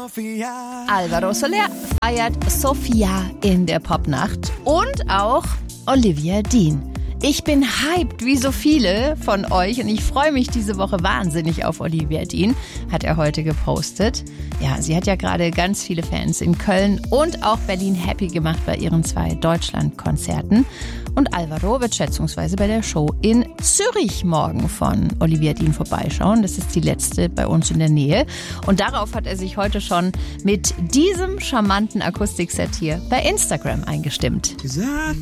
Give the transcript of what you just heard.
Alvaro Soler feiert Sofia in der Popnacht und auch Olivia Dean. Ich bin hyped wie so viele von euch und ich freue mich diese Woche wahnsinnig auf Olivia Dean, hat er heute gepostet. Ja, sie hat ja gerade ganz viele Fans in Köln und auch Berlin happy gemacht bei ihren 2 Deutschland-Konzerten. Und Alvaro wird schätzungsweise bei der Show in Zürich morgen von Olivia Dean vorbeischauen. Das ist die letzte bei uns in der Nähe. Und darauf hat er sich heute schon mit diesem charmanten Akustikset hier bei Instagram eingestimmt.